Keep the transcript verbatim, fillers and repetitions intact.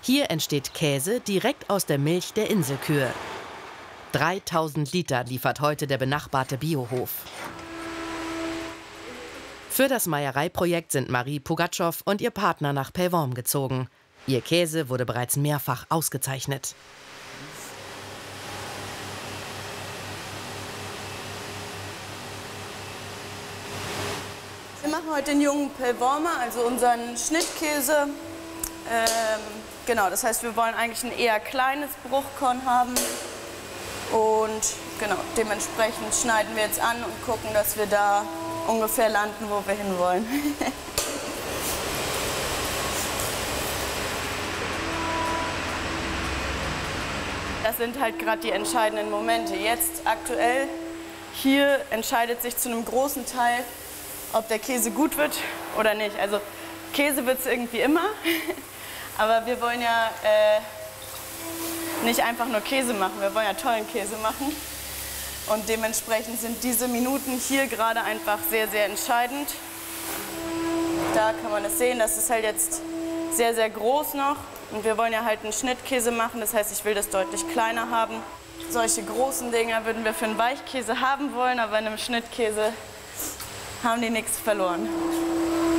Hier entsteht Käse direkt aus der Milch der Inselkühe. dreitausend Liter liefert heute der benachbarte Biohof. Für das Meiereiprojekt sind Marie Pugatschow und ihr Partner nach Pellworm gezogen. Ihr Käse wurde bereits mehrfach ausgezeichnet. Wir machen heute den jungen Pellwormer, also unseren Schnittkäse. Ähm, genau, das heißt, wir wollen eigentlich ein eher kleines Bruchkorn haben. Und genau, dementsprechend schneiden wir jetzt an und gucken, dass wir da ungefähr landen, wo wir hinwollen. Das sind halt gerade die entscheidenden Momente. Jetzt aktuell, hier entscheidet sich zu einem großen Teil, ob der Käse gut wird oder nicht. Also Käse wird es irgendwie immer, aber wir wollen ja äh, nicht einfach nur Käse machen, wir wollen ja tollen Käse machen. Und dementsprechend sind diese Minuten hier gerade einfach sehr, sehr entscheidend. Da kann man es sehen, das ist halt jetzt sehr, sehr groß noch. Und wir wollen ja halt einen Schnittkäse machen, das heißt, ich will das deutlich kleiner haben. Solche großen Dinger würden wir für einen Weichkäse haben wollen, aber in einem Schnittkäse haben die nichts verloren.